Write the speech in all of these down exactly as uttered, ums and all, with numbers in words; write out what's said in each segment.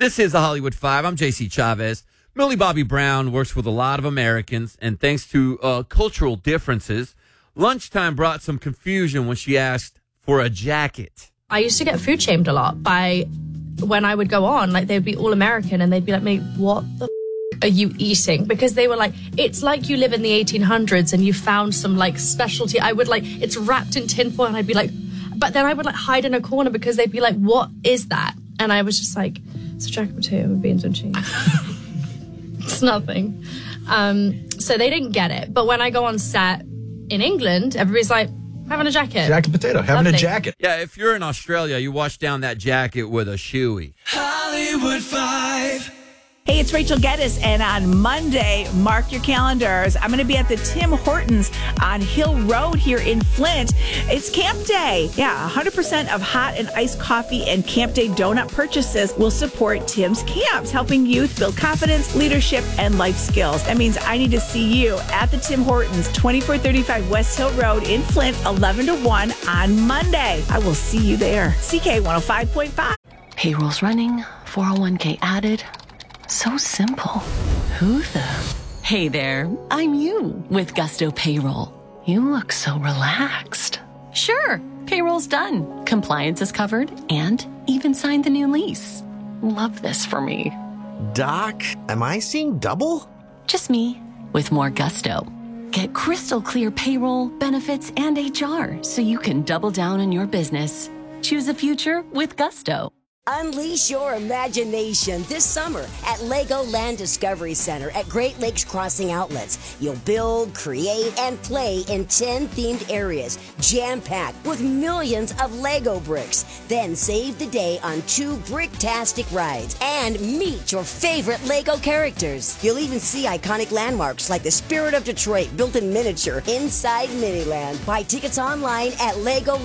This is the Hollywood Five. I'm J C Chavez. Millie Bobby Brown works with a lot of Americans, and thanks to uh, cultural differences, lunchtime brought some confusion when she asked for a jacket. I used to get food shamed a lot by when I would go on, like they'd be all American and they'd be like, mate, what the f- are you eating? Because they were like, it's like you live in the eighteen hundreds and you found some like specialty. I would like, it's wrapped in tinfoil, and I'd be like, but then I would like hide in a corner because they'd be like, what is that? And I was just like, it's a jacket potato with beans and cheese. It's nothing. Um, so they didn't get it. But when I go on set in England, everybody's like, having a jacket. Jacket potato, having Lovely. a jacket. Yeah, if you're in Australia, you wash down that jacket with a shoey. Hollywood Five. Hey, it's Rachel Geddes, and on Monday, mark your calendars, I'm going to be at the Tim Hortons on Hill Road here in Flint. It's Camp Day. Yeah, one hundred percent of hot and iced coffee and Camp Day donut purchases will support Tim's Camps, helping youth build confidence, leadership, and life skills. That means I need to see you at the Tim Hortons, twenty-four thirty-five West Hill Road in Flint, eleven to one on Monday. I will see you there. C K one oh five point five. Payroll's running, four oh one k added. So simple. Who the? Hey there, I'm you with Gusto Payroll. You look so relaxed. Sure, payroll's done. Compliance is covered and even signed the new lease. Love this for me. Doc, am I seeing double? Just me with more Gusto. Get crystal clear payroll, benefits, and H R so you can double down on your business. Choose a future with Gusto. Unleash your imagination this summer at Legoland Discovery Center at Great Lakes Crossing Outlets. You'll build, create, and play in ten themed areas, jam-packed with millions of Lego bricks. Then save the day on two bricktastic rides and meet your favorite Lego characters. You'll even see iconic landmarks like the Spirit of Detroit built in miniature inside Miniland. Buy tickets online at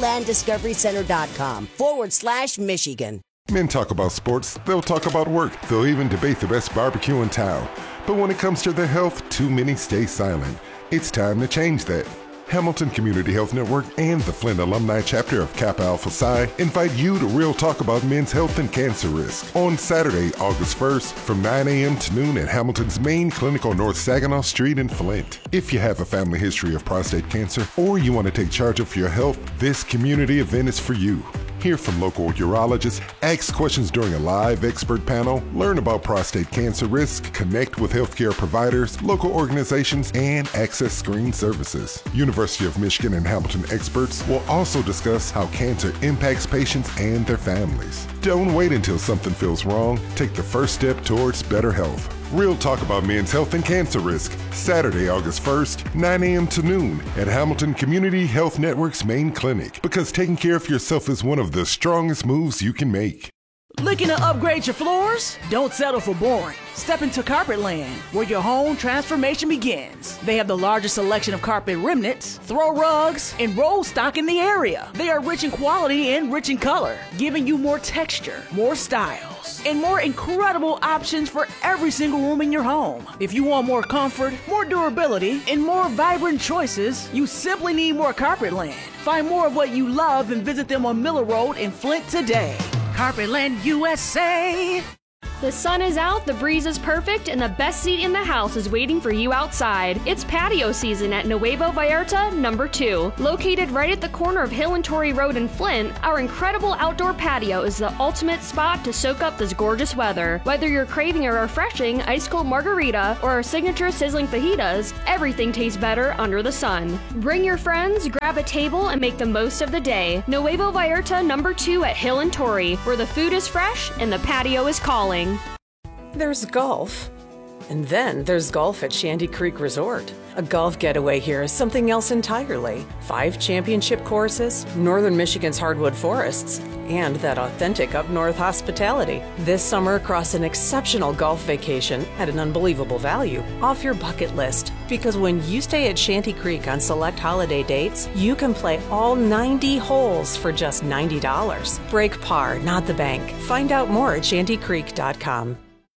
LegolandDiscoveryCenter.com forward slash Michigan. Men talk about sports, they'll talk about work, they'll even debate the best barbecue in town. But when it comes to their health, too many stay silent. It's time to change that. Hamilton Community Health Network and the Flint Alumni Chapter of Kappa Alpha Psi invite you to real talk about men's health and cancer risk on Saturday, August first from nine a.m. to noon at Hamilton's main clinic on North Saginaw Street in Flint. If you have a family history of prostate cancer or you want to take charge of your health, this community event is for you. Hear from local urologists, ask questions during a live expert panel, learn about prostate cancer risk, connect with healthcare providers, local organizations, and access screening services. University of Michigan and Hamilton experts will also discuss how cancer impacts patients and their families. Don't wait until something feels wrong. Take the first step towards better health. Real talk about men's health and cancer risk, Saturday, August first, nine a.m. to noon at Hamilton Community Health Network's main clinic, because taking care of yourself is one of the strongest moves you can make. Looking to upgrade your floors? Don't settle for boring. Step into Carpetland, where your home transformation begins. They have the largest selection of carpet remnants, throw rugs, and roll stock in the area. They are rich in quality and rich in color, giving you more texture, more styles, and more incredible options for every single room in your home. If you want more comfort, more durability, and more vibrant choices, you simply need more Carpetland. Find more of what you love and visit them on Miller Road in Flint today. Carpetland U S A. The sun is out, the breeze is perfect, and the best seat in the house is waiting for you outside. It's patio season at Nuevo Vallarta number two. Located right at the corner of Hill and Torrey Road in Flint, our incredible outdoor patio is the ultimate spot to soak up this gorgeous weather. Whether you're craving a refreshing ice-cold margarita or our signature sizzling fajitas, everything tastes better under the sun. Bring your friends, grab a table, and make the most of the day. Nuevo Vallarta number two at Hill and Torrey, where the food is fresh and the patio is calling. There's golf, and then there's golf at Shanty Creek Resort. A golf getaway here is something else entirely. Five championship courses, northern Michigan's hardwood forests, and that authentic up-north hospitality. This summer, across an exceptional golf vacation at an unbelievable value, off your bucket list. Because when you stay at Shanty Creek on select holiday dates, you can play all ninety holes for just ninety dollars. Break par, not the bank. Find out more at shanty creek dot com.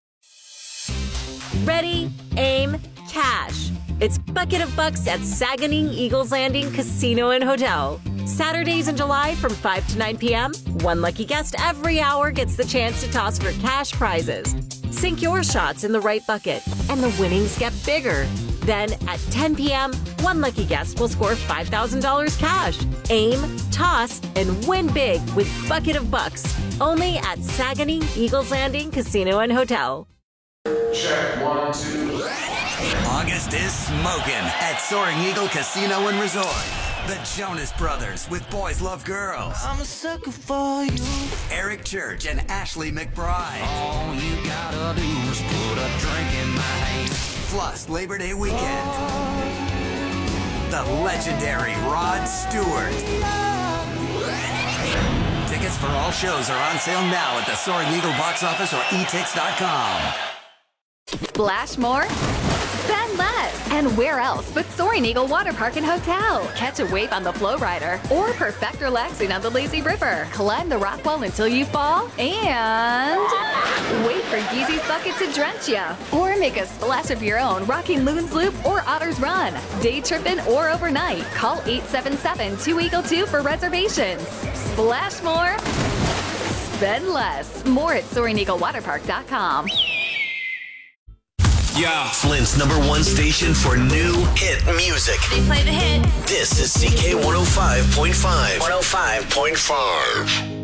Ready, aim, cash. It's Bucket of Bucks at Saganing Eagles Landing Casino and Hotel. Saturdays in July from five to nine p.m., one lucky guest every hour gets the chance to toss for cash prizes. Sink your shots in the right bucket, and the winnings get bigger. Then at ten p.m., one lucky guest will score five thousand dollars cash. Aim, toss, and win big with Bucket of Bucks. Only at Saguenay Eagles Landing Casino and Hotel. Check one, two. August is smoking at Soaring Eagle Casino and Resort. The Jonas Brothers with Boys Love Girls. I'm a sucker for you. Eric Church and Ashley McBride. All you gotta do is put a drink in my hand. Plus Labor Day weekend. The legendary Rod Stewart. Tickets for all shows are on sale now at the Soaring Eagle box office or e tix dot com. Splash more? Spend less. And where else but Soaring Eagle Water Park and Hotel? Catch a wave on the Flow Rider or perfect relaxing on the Lazy River. Climb the rock wall until you fall and wait for Yeezy's bucket to drench you. Or make a splash of your own rocking Loons Loop or Otter's Run. Day tripping or overnight. Call eight seven seven, two eagle two for reservations. Splash more. Spend less. More at soaring eagle water park dot com. Yeah. Flint's number one station for new hit music. They play the hits. This is C K one oh five point five. one oh five point five.